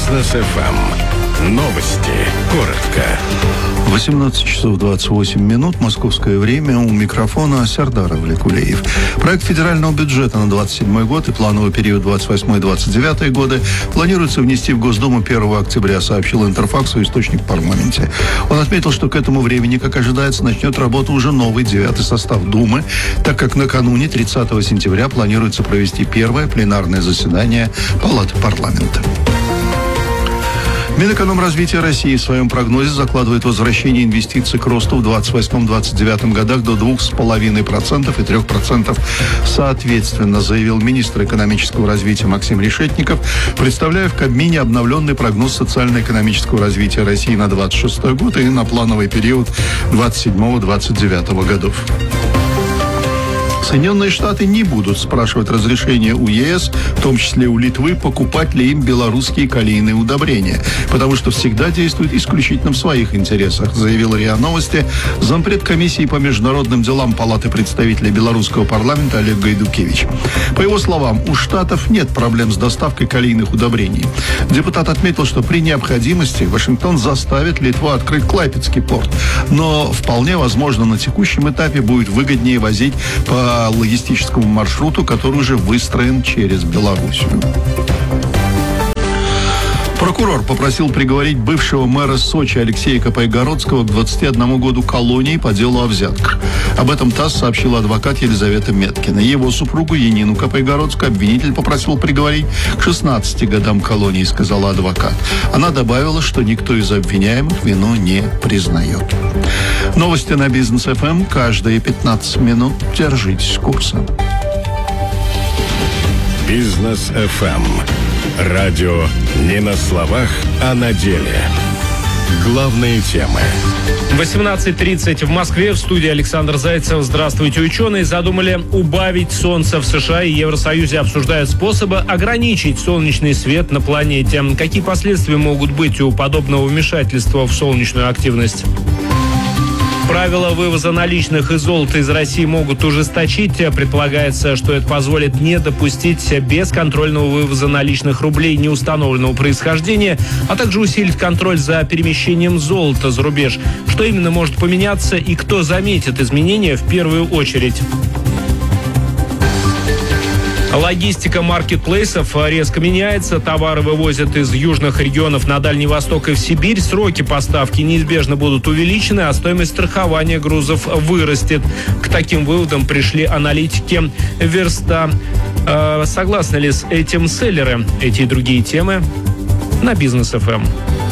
Бизнес ФМ. Новости. Коротко. 18 часов 28 минут. Московское время. У микрофона Сардар Авликулеев. Проект федерального бюджета на 27 год и плановый период 28-29 годы планируется внести в Госдуму 1 октября, сообщил Интерфаксу источник в парламенте. Он отметил, что к этому времени, как ожидается, начнет работу уже новый 9-й состав Думы, так как накануне 30 сентября планируется провести первое пленарное заседание Палаты парламента. Минэкономразвития России в своем прогнозе закладывает возвращение инвестиций к росту в 28-29 годах до 2,5% и 3% соответственно, заявил министр экономического развития Максим Решетников, представляя в Кабмине обновленный прогноз социально-экономического развития России на 26 год и на плановый период 27-29 годов. Соединенные Штаты не будут спрашивать разрешения у ЕС, в том числе у Литвы, покупать ли им белорусские калийные удобрения, потому что всегда действуют исключительно в своих интересах, заявил РИА Новости зампред комиссии по международным делам Палаты представителей белорусского парламента Олег Гайдукевич. По его словам, у Штатов нет проблем с доставкой калийных удобрений. Депутат отметил, что при необходимости Вашингтон заставит Литву открыть Клайпедский порт, но вполне возможно на текущем этапе будет выгоднее возить по логистическому маршруту, который уже выстроен через Белоруссию. Прокурор попросил приговорить бывшего мэра Сочи Алексея Капайгородского к 21 году колонии по делу о взятках. Об этом ТАСС сообщила адвокат Елизавета Меткина. Его супругу Янину Капайгородскую обвинитель попросил приговорить к 16 годам колонии, сказала адвокат. Она добавила, что никто из обвиняемых вину не признает. Новости на Бизнес ФМ каждые 15 минут. Держитесь курса. Бизнес ФМ. Радио не на словах, а на деле. Главные темы. 18:30 в Москве. В студии Александр Зайцев. Здравствуйте. Ученые задумали убавить солнце. В США и Евросоюзе обсуждают способы ограничить солнечный свет на планете. Какие последствия могут быть у подобного вмешательства в солнечную активность? Правила вывоза наличных и золота из России могут ужесточить. Предполагается, что это позволит не допустить бесконтрольного вывоза наличных рублей неустановленного происхождения, а также усилить контроль за перемещением золота за рубеж. Что именно может поменяться и кто заметит изменения в первую очередь? Логистика маркетплейсов резко меняется. Товары вывозят из южных регионов на Дальний Восток и в Сибирь. Сроки поставки неизбежно будут увеличены, а стоимость страхования грузов вырастет. К таким выводам пришли аналитики Верста. Согласны ли с этим селлеры? Эти и другие темы на Бизнес ФМ.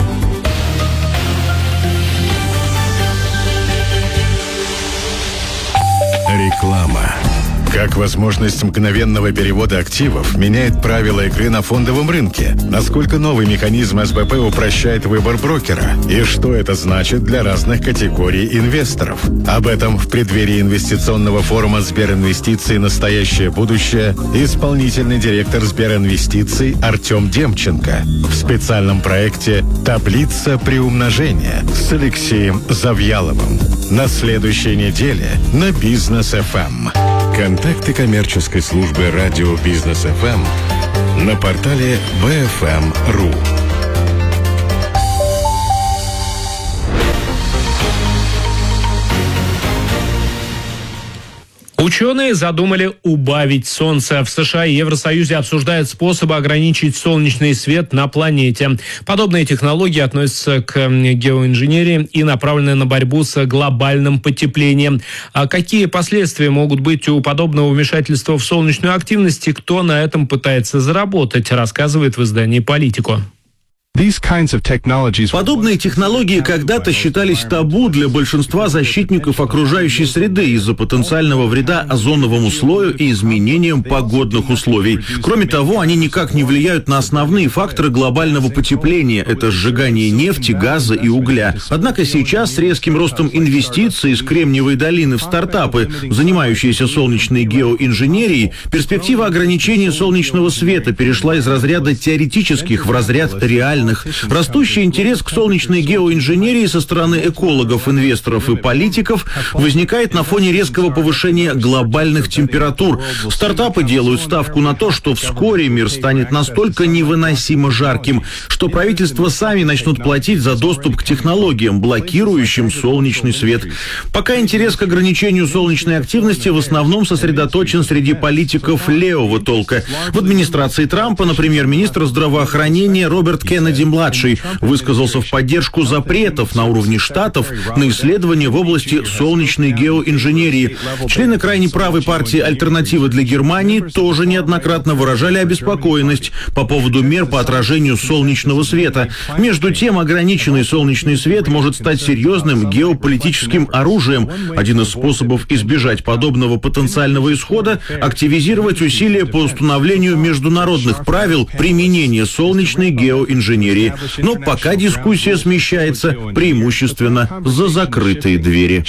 Реклама. Как возможность мгновенного перевода активов меняет правила игры на фондовом рынке? Насколько новый механизм СБП упрощает выбор брокера? И что это значит для разных категорий инвесторов? Об этом в преддверии инвестиционного форума Сберинвестиции «Настоящее будущее» исполнительный директор Сберинвестиций Артем Демченко в специальном проекте «Таблица приумножения» с Алексеем Завьяловым. На следующей неделе на Бизнес ФМ. Контакты коммерческой службы радио Бизнес ФМ на портале bfm.ru. Ученые задумали убавить солнце. В США и Евросоюзе обсуждают способы ограничить солнечный свет на планете. Подобные технологии относятся к геоинженерии и направлены на борьбу с глобальным потеплением. А какие последствия могут быть у подобного вмешательства в солнечную активность и кто на этом пытается заработать, рассказывает в издании «Политико». Подобные технологии когда-то считались табу для большинства защитников окружающей среды из-за потенциального вреда озоновому слою и изменениям погодных условий. Кроме того, они никак не влияют на основные факторы глобального потепления – это сжигание нефти, газа и угля. Однако сейчас с резким ростом инвестиций из Кремниевой долины в стартапы, занимающиеся солнечной геоинженерией, перспектива ограничения солнечного света перешла из разряда теоретических в разряд реальных глобальных. Растущий интерес к солнечной геоинженерии со стороны экологов, инвесторов и политиков возникает на фоне резкого повышения глобальных температур. Стартапы делают ставку на то, что вскоре мир станет настолько невыносимо жарким, что правительства сами начнут платить за доступ к технологиям, блокирующим солнечный свет. Пока интерес к ограничению солнечной активности в основном сосредоточен среди политиков левого толка. В администрации Трампа, например, министр здравоохранения Роберт Кеннеди-младший высказался в поддержку запретов на уровне штатов на исследования в области солнечной геоинженерии. Члены крайне правой партии «Альтернатива для Германии» тоже неоднократно выражали обеспокоенность по поводу мер по отражению солнечного света. Между тем, ограниченный солнечный свет может стать серьезным геополитическим оружием. Один из способов избежать подобного потенциального исхода – активизировать усилия по установлению международных правил применения солнечной геоинженерии. Но пока дискуссия смещается преимущественно за закрытые двери.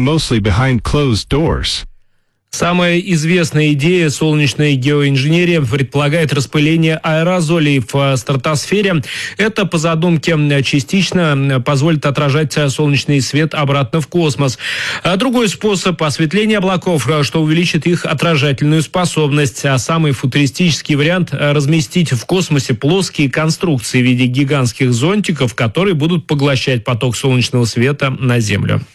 Самая известная идея солнечной геоинженерии предполагает распыление аэрозолей в стратосфере. Это, по задумке, частично позволит отражать солнечный свет обратно в космос. Другой способ – осветление облаков, что увеличит их отражательную способность. А самый футуристический вариант – разместить в космосе плоские конструкции в виде гигантских зонтиков, которые будут поглощать поток солнечного света на Землю.